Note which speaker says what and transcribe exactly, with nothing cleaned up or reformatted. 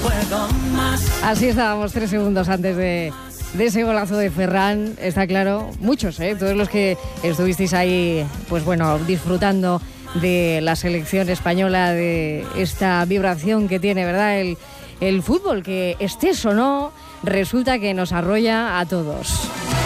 Speaker 1: puedo más.
Speaker 2: Así estábamos tres segundos antes de, de ese golazo de Ferran, está claro, muchos, ¿eh? Todos los que estuvisteis ahí, pues bueno, disfrutando de la selección española, de esta vibración que tiene, ¿verdad? El, el fútbol, que estés o no, resulta que nos arrolla a todos.